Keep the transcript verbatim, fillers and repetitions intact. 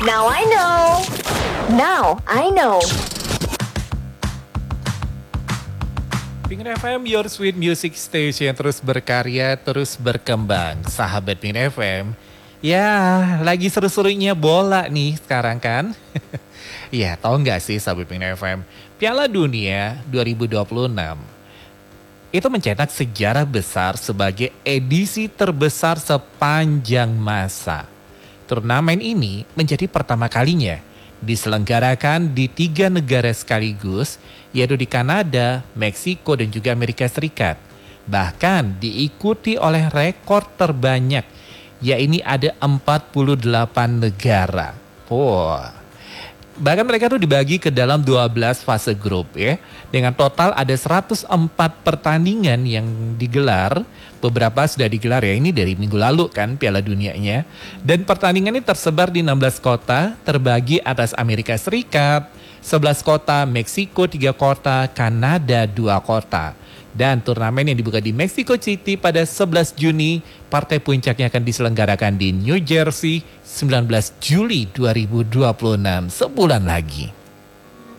Now I know. Now I know. Pingin F M, your sweet music station, terus berkarya, terus berkembang. Sahabat Pingin F M, ya lagi seru-serunya bola nih sekarang kan? Ya tahu nggak sih sahabat Pingin F M, Piala Dunia dua ribu dua puluh enam itu mencetak sejarah besar sebagai edisi terbesar sepanjang masa. Turnamen ini menjadi pertama kalinya diselenggarakan di tiga negara sekaligus, yaitu di Kanada, Meksiko, dan juga Amerika Serikat. Bahkan diikuti oleh rekor terbanyak, yaitu ada empat puluh delapan negara. Wah. Bahkan mereka tuh dibagi ke dalam dua belas fase grup ya. Dengan total ada seratus empat pertandingan yang digelar. Beberapa sudah digelar ya, ini dari minggu lalu kan Piala Dunianya. Dan pertandingan ini tersebar di enam belas kota, terbagi atas Amerika Serikat, sebelas kota, Meksiko tiga kota, Kanada dua kota. Dan turnamen yang dibuka di Mexico City pada sebelas Juni, partai puncaknya akan diselenggarakan di New Jersey sembilan belas Juli dua ribu dua puluh enam, sebulan lagi.